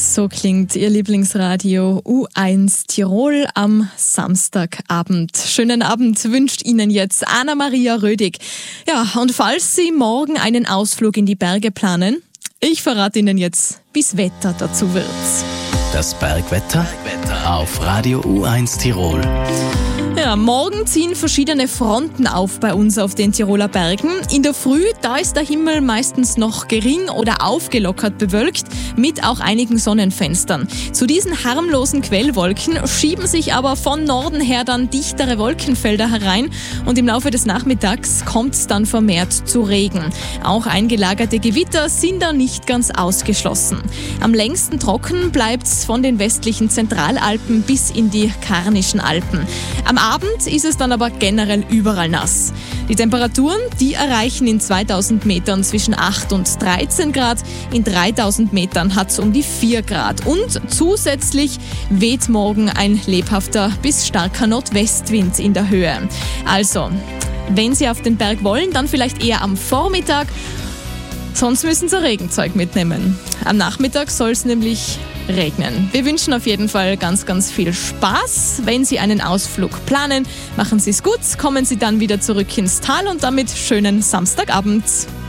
So klingt Ihr Lieblingsradio U1 Tirol am Samstagabend. Schönen Abend wünscht Ihnen jetzt Anna-Maria Rödig. Ja, und falls Sie morgen einen Ausflug in die Berge planen, ich verrate Ihnen jetzt, wie's Wetter dazu wird. Das Bergwetter auf Radio U1 Tirol. Ja, morgen ziehen verschiedene Fronten auf bei uns auf den Tiroler Bergen. In der Früh, da ist der Himmel meistens noch gering oder aufgelockert bewölkt, mit auch einigen Sonnenfenstern. Zu diesen harmlosen Quellwolken schieben sich aber von Norden her dann dichtere Wolkenfelder herein und im Laufe des Nachmittags kommt es dann vermehrt zu Regen. Auch eingelagerte Gewitter sind da nicht ganz ausgeschlossen. Am längsten trocken bleibt es von den westlichen Zentralalpen bis in die Karnischen Alpen. Am Abend ist es dann aber generell überall nass. Die Temperaturen, die erreichen in 2000 Metern zwischen 8 und 13 Grad. In 3000 Metern hat es um die 4 Grad. Und zusätzlich weht morgen ein lebhafter bis starker Nordwestwind in der Höhe. Also, wenn Sie auf den Berg wollen, dann vielleicht eher am Vormittag. Sonst müssen Sie Regenzeug mitnehmen. Am Nachmittag soll es nämlich regnen. Wir wünschen auf jeden Fall ganz, ganz viel Spaß. Wenn Sie einen Ausflug planen, machen Sie es gut, kommen Sie dann wieder zurück ins Tal und damit schönen Samstagabend.